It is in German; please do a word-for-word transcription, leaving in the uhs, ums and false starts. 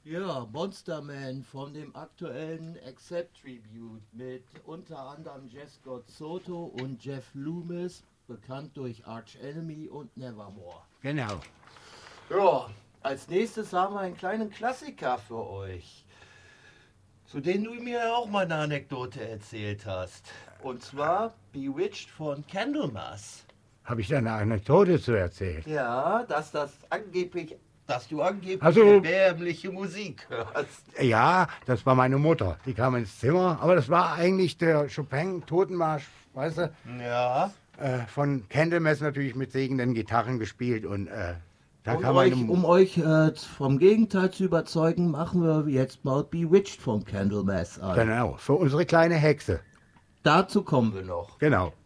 Ja, Monster Man von dem aktuellen Accept Tribute mit unter anderem Jeff Scott Soto und Jeff Loomis, bekannt durch Arch Enemy und Nevermore. Genau. Ja, als nächstes haben wir einen kleinen Klassiker für euch, zu dem du mir auch mal eine Anekdote erzählt hast. Und zwar Bewitched von Candlemas. Habe ich da eine Anekdote zu erzählen? Ja, dass das angeblich, dass du angeblich Also- erbärmliche Musik hörst. Ja, das war meine Mutter. Die kam ins Zimmer, aber das war eigentlich der Chopin-Totenmarsch, weißt du? Ja. Äh, von Candlemas natürlich mit segenden Gitarren gespielt und äh, da Um kam euch, meine um euch äh, vom Gegenteil zu überzeugen, machen wir jetzt mal Bewitched von Candlemas an. Genau, für unsere kleine Hexe. Dazu kommen wir noch. Genau.